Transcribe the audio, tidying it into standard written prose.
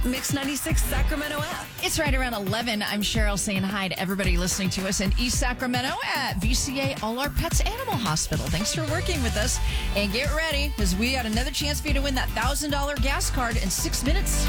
Mix 96 Sacramento app. It's right around 11. I'm Cheryl saying hi to everybody listening to us in East Sacramento at VCA All Our Pets Animal Hospital. Thanks for working with us. And get ready, because we got another chance for you to win that $1,000 gas card in 6 minutes.